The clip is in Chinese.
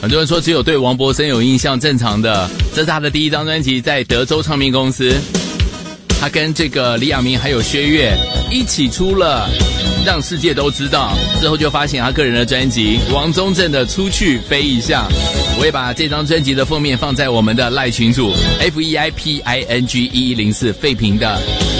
很多人说只有对王柏森有印象，正常的。这是他的第一张专辑，在德州唱片公司，他跟这个李亚明还有薛岳一起出了让世界都知道，之后就发现他个人的专辑王宗正的出去飞一下。我也把这张专辑的封面放在我们的赖群组 FEIPING1104 废品的